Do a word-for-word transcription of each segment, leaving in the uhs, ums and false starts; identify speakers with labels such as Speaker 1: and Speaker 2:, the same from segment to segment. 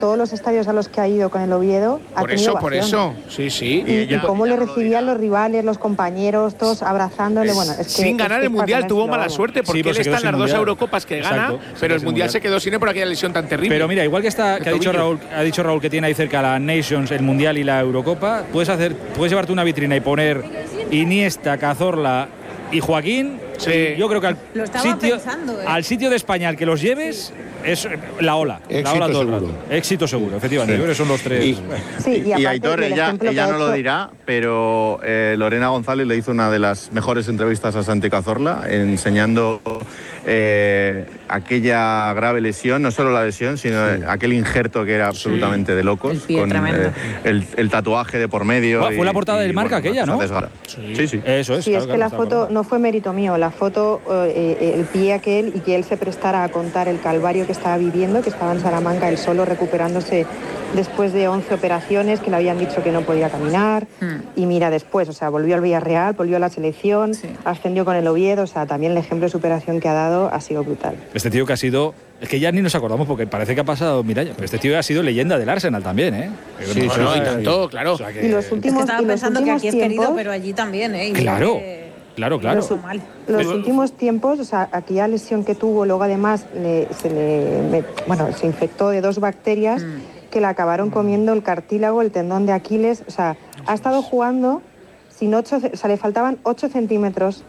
Speaker 1: todos los estadios a los que ha ido con el Oviedo ha
Speaker 2: Por
Speaker 1: tenido
Speaker 2: eso, por
Speaker 1: ovación.
Speaker 2: eso, sí, sí.
Speaker 1: Y, y, y cómo le recibían los rivales, los compañeros, todos abrazándole. Bueno, es que,
Speaker 2: sin ganar
Speaker 1: es que
Speaker 2: el Mundial tuvo mala
Speaker 1: vamos.
Speaker 2: suerte porque
Speaker 3: Sí, pues
Speaker 2: él
Speaker 3: se quedó
Speaker 2: está en
Speaker 3: sin
Speaker 2: las dos
Speaker 3: mundial.
Speaker 2: Eurocopas que gana,
Speaker 3: Exacto, se
Speaker 2: pero
Speaker 3: quedó
Speaker 2: el
Speaker 3: sin
Speaker 2: Mundial
Speaker 3: mundial.
Speaker 2: se quedó sin él por aquella lesión tan terrible.
Speaker 3: Pero mira, igual que está que ha dicho
Speaker 2: tobillo.
Speaker 3: Raúl, ha dicho Raúl que tiene ahí cerca la Nations, el Mundial y la Eurocopa, puedes hacer, puedes llevarte una vitrina y poner Iniesta, Cazorla y Joaquín.
Speaker 2: Sí.
Speaker 3: Yo creo que al
Speaker 4: Lo estaba
Speaker 3: sitio,
Speaker 4: pensando, ¿eh?
Speaker 3: al sitio de España al que los lleves es la ola.
Speaker 5: Éxito
Speaker 3: la ola todo el
Speaker 5: seguro.
Speaker 3: rato. Éxito seguro, efectivamente.
Speaker 5: Sí.
Speaker 3: Yo creo que son los tres.
Speaker 5: Y,
Speaker 1: Sí, y
Speaker 5: y
Speaker 1: aparte
Speaker 5: Aitor,
Speaker 1: del
Speaker 5: ella,
Speaker 1: ejemplo que
Speaker 5: ella
Speaker 1: ha
Speaker 5: no lo
Speaker 1: hecho-
Speaker 5: dirá, pero eh, Lorena González le hizo una de las mejores entrevistas a Santi Cazorla, enseñando eh, aquella grave lesión, no solo la lesión, sino
Speaker 3: Sí.
Speaker 5: aquel injerto que era absolutamente de locos,
Speaker 4: El pie tremendo.
Speaker 5: eh, el, el tatuaje de por medio.
Speaker 3: Fue- fue la portada del Marca
Speaker 5: bueno,
Speaker 3: aquella,
Speaker 5: una
Speaker 3: ¿no?
Speaker 5: cosa desgra- Sí, sí.
Speaker 3: Eso es.
Speaker 1: Sí,
Speaker 3: claro,
Speaker 1: es que la
Speaker 3: claro,
Speaker 1: foto
Speaker 3: está
Speaker 1: no fue mérito mío, la foto, eh, eh, el pie aquel y que él se prestara a contar el calvario que estaba viviendo, que estaba en Salamanca él solo recuperándose después de once operaciones, que le habían dicho que no podía caminar.
Speaker 4: Mm.
Speaker 1: Y mira, después, o sea, volvió al Villarreal, volvió a la selección,
Speaker 4: Sí.
Speaker 1: ascendió con el Oviedo, o sea, también el ejemplo de superación que ha dado ha sido brutal.
Speaker 3: Este tío que ha sido. Es que ya ni nos acordamos porque parece que ha pasado mil años. Pero este tío ha sido leyenda del Arsenal también, ¿eh?
Speaker 5: Sí,
Speaker 2: No, no,
Speaker 5: sí,
Speaker 2: y
Speaker 5: sí.
Speaker 2: tanto, claro.
Speaker 3: O sea que-
Speaker 1: Y los
Speaker 4: Es que
Speaker 1: últimos,
Speaker 4: estaba
Speaker 1: y los
Speaker 4: pensando que
Speaker 1: últimos
Speaker 4: aquí es querido,
Speaker 1: tiempos-
Speaker 4: pero allí también, ¿eh? Y
Speaker 3: Claro,
Speaker 4: mira que-
Speaker 3: claro, claro.
Speaker 1: Los,
Speaker 4: mal.
Speaker 1: los
Speaker 2: Pero-
Speaker 1: últimos tiempos, o sea, aquella lesión que tuvo, luego además le- se le me- bueno, se infectó de dos bacterias que le acabaron comiendo el cartílago, el tendón de Aquiles. O sea, ha estado jugando sin ocho, ce- o sea, le faltaban ocho centímetros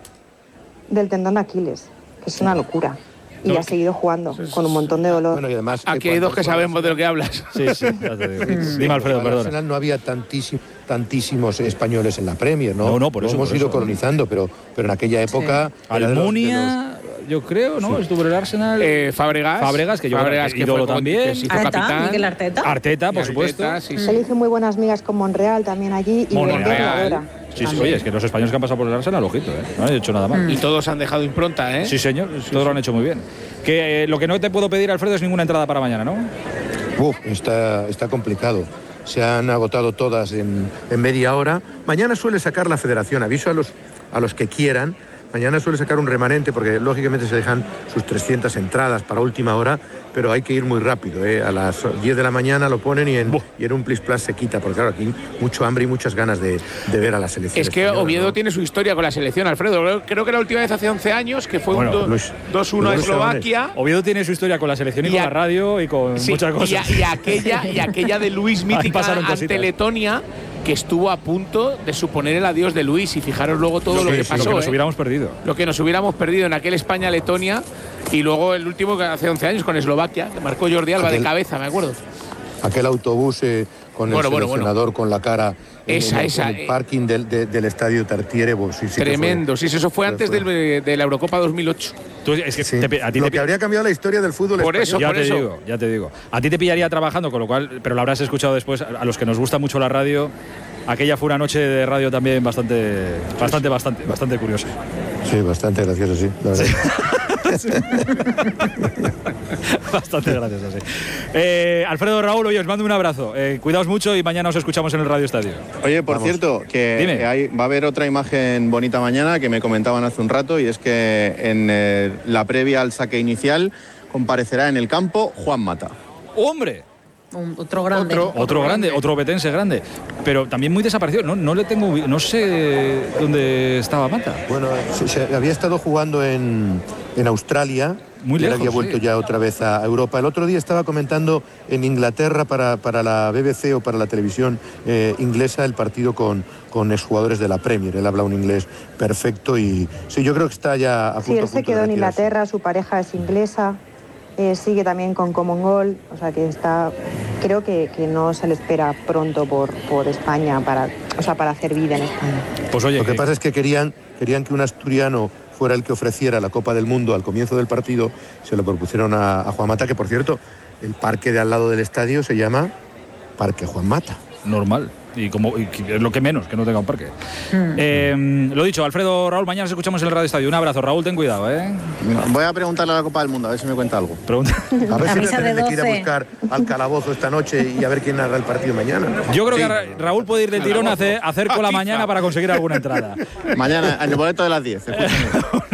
Speaker 1: del tendón de Aquiles, que es una locura. Y ha seguido jugando con un montón de dolor.
Speaker 6: Bueno, y además,
Speaker 2: Aquí hay dos que sabemos de lo que hablas.
Speaker 3: Sí, sí, ya te digo. Dime, Alfredo,
Speaker 6: al
Speaker 3: perdona.
Speaker 6: Arsenal no había tantísim- tantísimos españoles en la Premier, ¿no?
Speaker 3: No, no, por
Speaker 6: Lo
Speaker 3: eso,
Speaker 6: hemos
Speaker 3: por
Speaker 6: ido
Speaker 3: eso.
Speaker 6: colonizando, pero, pero en aquella época... era de los- de
Speaker 3: Almunia, yo creo, ¿no? Estuvo en el Arsenal.
Speaker 2: Eh, Fábregas.
Speaker 3: Fábregas, que yo
Speaker 2: Fábregas,
Speaker 3: que
Speaker 2: que
Speaker 3: ídolo
Speaker 2: fue como-
Speaker 3: también.
Speaker 2: que se hizo
Speaker 4: Arteta,
Speaker 2: capitán.
Speaker 4: Miguel Arteta.
Speaker 3: Arteta, por
Speaker 2: Y
Speaker 3: supuesto.
Speaker 2: Arteta, sí, sí.
Speaker 1: Él hizo muy buenas migas con Monreal también allí y
Speaker 3: Monreal.
Speaker 1: Wenger la adora.
Speaker 3: Sí, sí, oye, es que los españoles que han pasado por el Arsenal, ojito, ¿eh? No han hecho nada mal.
Speaker 2: Y todos han dejado impronta, ¿eh?
Speaker 3: Sí, señor, todos lo han hecho muy bien. Que eh, lo que no te puedo pedir, Alfredo, es ninguna entrada para mañana, ¿no?
Speaker 6: Uf, está, está complicado. Se han agotado todas en, en media hora. Mañana suele sacar la federación, aviso a los, a los que quieran. Mañana suele sacar un remanente porque lógicamente se dejan sus trescientas entradas para última hora, pero hay que ir muy rápido, ¿eh? A las diez de la mañana lo ponen y en, y en un plis plas se quita, porque claro, aquí mucho hambre y muchas ganas de, de ver a la selección.
Speaker 2: Es que
Speaker 6: española,
Speaker 2: Oviedo
Speaker 6: ¿no?
Speaker 2: tiene su historia con la selección, Alfredo. Creo- Creo que la última vez hace once años, que fue
Speaker 3: Bueno,
Speaker 2: un do-
Speaker 6: Luis,
Speaker 2: dos uno a
Speaker 6: Luis
Speaker 2: Eslovaquia.
Speaker 3: Oviedo tiene su historia con la selección y,
Speaker 2: Y
Speaker 3: con
Speaker 2: a-
Speaker 3: la radio y con
Speaker 2: Sí,
Speaker 3: muchas
Speaker 2: y,
Speaker 3: cosas.
Speaker 2: a- y aquella, y aquella de Luis
Speaker 3: Ahí
Speaker 2: mítica
Speaker 3: pasaron
Speaker 2: ante
Speaker 3: cositas.
Speaker 2: Letonia, que estuvo a punto de suponer el adiós de Luis. Y fijaros luego todo lo,
Speaker 3: Sí,
Speaker 2: que
Speaker 3: sí,
Speaker 2: pasó.
Speaker 3: lo que nos
Speaker 2: ¿eh?
Speaker 3: hubiéramos perdido.
Speaker 2: Lo que nos hubiéramos perdido en aquel España-Letonia. Y luego el último que hace once años con Eslovaquia, que marcó Jordi Alba de
Speaker 6: Aquel-
Speaker 2: cabeza, me acuerdo.
Speaker 6: Aquel autobús eh, con el
Speaker 2: Bueno, bueno,
Speaker 6: seleccionador con la cara en-
Speaker 2: Esa,
Speaker 6: en, el-
Speaker 2: esa,
Speaker 6: en el
Speaker 2: eh.
Speaker 6: parking del, de- del estadio Tartiere. Pues, sí, sí que
Speaker 2: Tremendo.
Speaker 6: fue-
Speaker 2: Sí, eso fue antes
Speaker 6: fue-
Speaker 2: del- de la Eurocopa dos mil ocho.
Speaker 3: Tú, es que
Speaker 6: Sí.
Speaker 3: te pi- a ti
Speaker 6: Lo
Speaker 3: te
Speaker 6: que
Speaker 3: pi-
Speaker 6: habría cambiado la historia del fútbol
Speaker 2: Por
Speaker 6: español.
Speaker 2: eso,
Speaker 3: ya
Speaker 2: por
Speaker 3: te
Speaker 2: eso.
Speaker 3: digo, ya te digo. A ti te pillaría trabajando, con lo cual, pero lo habrás escuchado después, a los que nos gusta mucho la radio. Aquella fue una noche de radio también bastante, bastante, bastante, bastante curiosa.
Speaker 6: Sí, bastante gracioso, sí. La verdad.
Speaker 3: Bastante graciosa, sí. Eh, Alfredo, Raúl, oye, os mando un abrazo. Eh, cuidaos mucho y mañana os escuchamos en el Radio Estadio.
Speaker 5: Oye, por
Speaker 6: Vamos.
Speaker 5: cierto, que
Speaker 3: Dime.
Speaker 5: hay- va a haber otra imagen bonita mañana que me comentaban hace un rato, y es que en eh, la previa al saque inicial comparecerá en el campo Juan Mata.
Speaker 3: ¡Hombre!
Speaker 4: Un- otro grande.
Speaker 2: Otro.
Speaker 3: Otro grande, otro obetense grande. Pero también muy desaparecido. No, no le tengo. ubi- No sé dónde estaba Mata.
Speaker 6: Bueno, se, se había estado jugando en, en Australia.
Speaker 3: Muy
Speaker 6: y ahora
Speaker 3: lejos,
Speaker 6: había vuelto
Speaker 3: sí.
Speaker 6: ya otra vez a Europa. El otro día estaba comentando en Inglaterra para, para la B B C o para la televisión eh, inglesa el partido con, con exjugadores de la Premier. Él habla un inglés perfecto y sí, yo creo que está ya a punto,
Speaker 1: Sí, él
Speaker 6: a
Speaker 1: se
Speaker 6: punto
Speaker 1: quedó
Speaker 6: de
Speaker 1: en
Speaker 6: retirarse.
Speaker 1: Inglaterra, su pareja es inglesa, eh, sigue también con Common Goal, o sea que está, creo que, que no se le espera pronto por, por España, para, o sea, para hacer vida en España.
Speaker 3: Pues oye,
Speaker 6: Lo que
Speaker 3: que-
Speaker 6: pasa es que querían, querían que un asturiano fuera el que ofreciera la Copa del Mundo al comienzo del partido. Se lo propusieron a, a Juan Mata, que por cierto, el parque de al lado del estadio se llama Parque Juan Mata.
Speaker 3: normal. Y como y que es lo que menos, que no tenga un parque. Eh, lo dicho, Alfredo, Raúl, mañana nos escuchamos en el Radio Estadio. Un abrazo, Raúl, ten cuidado, ¿eh?
Speaker 5: Voy a preguntarle a la Copa del Mundo, a ver si me cuenta algo.
Speaker 3: Pregunta.
Speaker 6: A ver si voy a
Speaker 4: Camisa de
Speaker 6: tener que ir a
Speaker 4: doce.
Speaker 6: buscar al calabozo esta noche y a ver quién narra el partido mañana.
Speaker 3: Yo creo
Speaker 6: Sí.
Speaker 3: que Ra- Raúl puede ir del tirón a hacer, a hacer cola mañana para conseguir alguna entrada.
Speaker 5: Mañana, en el boleto de las diez. escúchame.